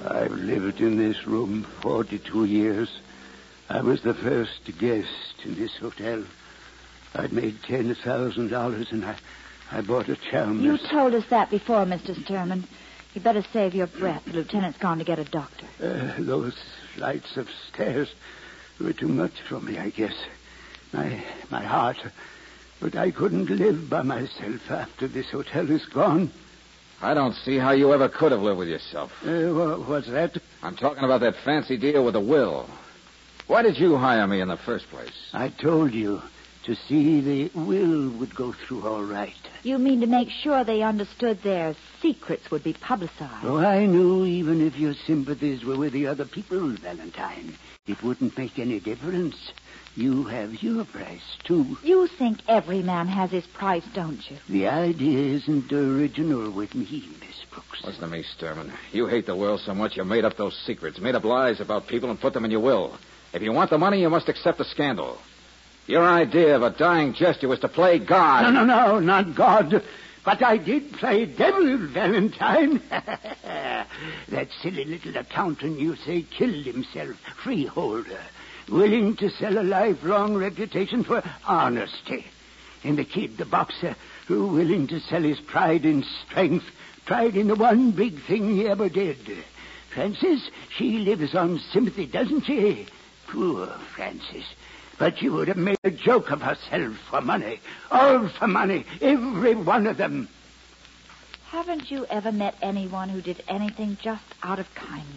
I've lived in this room 42 years. I was the first guest in this hotel. I'd made $10,000 and I bought a Chalmers. You told us that before, Mr. Sturman. You better save your breath. The lieutenant's gone to get a doctor. Those flights of stairs were too much for me, I guess. My heart. But I couldn't live by myself after this hotel is gone. I don't see how you ever could have lived with yourself. What's that? I'm talking about that fancy deal with the will. Why did you hire me in the first place? I told you to see the will would go through all right. You mean to make sure they understood their secrets would be publicized? Oh, I knew even if your sympathies were with the other people, Valentine, it wouldn't make any difference. You have your price, too. You think every man has his price, don't you? The idea isn't original with me, Miss Brooks. Listen to me, Sturman. You hate the world so much you made up those secrets, made up lies about people and put them in your will. If you want the money, you must accept the scandal. Your idea of a dying gesture was to play God. No, not God. But I did play devil, Valentine. That silly little accountant you say killed himself, freeholder, willing to sell a lifelong reputation for honesty. And the kid, the boxer, who willing to sell his pride in strength, pride in the one big thing he ever did. Frances, she lives on sympathy, doesn't she? Poor Frances. But you would have made a joke of herself for money. All for money. Every one of them. Haven't you ever met anyone who did anything just out of kindness?